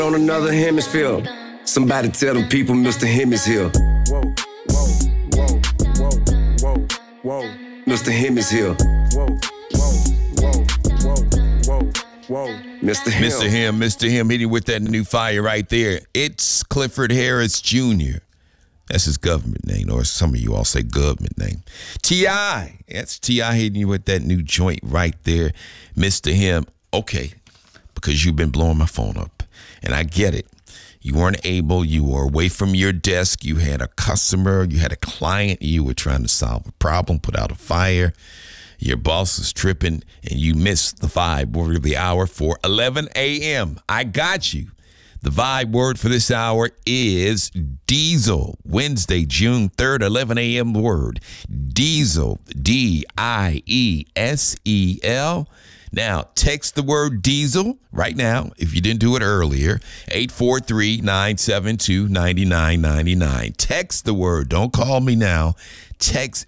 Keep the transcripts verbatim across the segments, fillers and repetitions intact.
on another hemisphere. Somebody tell them people Mister Him is here. Whoa, whoa, whoa, whoa, whoa, whoa. Mister Him is here. Whoa, whoa, whoa, whoa, whoa, whoa. Mister Him. Mister Him, Mister Him, hitting with that new fire right there. It's Clifford Harris Junior That's his government name, or some of you all say government name. T I That's T I hitting you with that new joint right there. Mister Him, okay, because you've been blowing my phone up, and I get it. You weren't able, you were away from your desk, you had a customer, you had a client, you were trying to solve a problem, put out a fire. Your boss was tripping, and you missed the vibe word of the hour for eleven a.m. I got you. The vibe word for this hour is diesel. Wednesday, June third, eleven a.m. word. Diesel, D I E S E L. Now, text the word diesel right now, if you didn't do it earlier, eight four three, nine seven two, nine nine nine nine. Text the word. Don't call me now. Text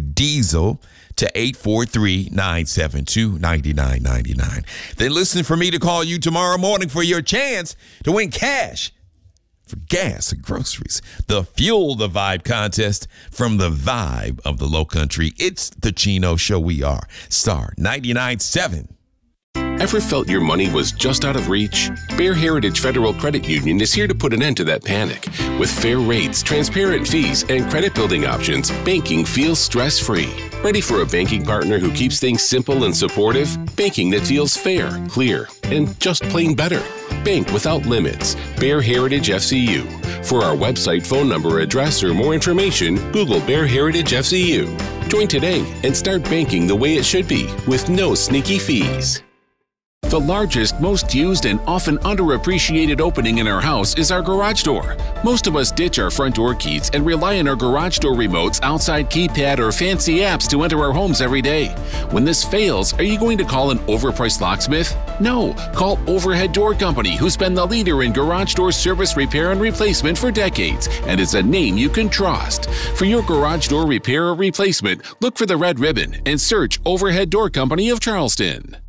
diesel to eight four three, nine seven two, nine nine nine nine. Then listen for me to call you tomorrow morning for your chance to win cash for gas and groceries. The Fuel the Vibe contest from the Vibe of the Low Country. It's the Chino Show. We are Star ninety-nine point seven. Ever felt your money was just out of reach? Bear Heritage Federal Credit Union is here to put an end to that panic. With fair rates, transparent fees, and credit building options, banking feels stress-free. Ready for a banking partner who keeps things simple and supportive? Banking that feels fair, clear, and just plain better. Bank without limits. Bear Heritage F C U. For our website, phone number, address, or more information, Google Bear Heritage F C U. Join today and start banking the way it should be with no sneaky fees. The largest, most used, and often underappreciated opening in our house is our garage door. Most of us ditch our front door keys and rely on our garage door remotes, outside keypad, or fancy apps to enter our homes every day. When this fails, are you going to call an overpriced locksmith? No, call Overhead Door Company, who's been the leader in garage door service, repair, and replacement for decades, and is a name you can trust. For your garage door repair or replacement, look for the red ribbon and search Overhead Door Company of Charleston.